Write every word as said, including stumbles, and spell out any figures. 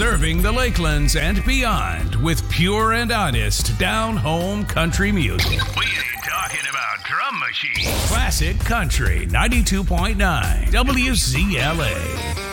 serving the Lakelands and beyond with pure and honest down-home country music. We ain't talking about drum machines. Classic Country ninety-two point nine W Z L A.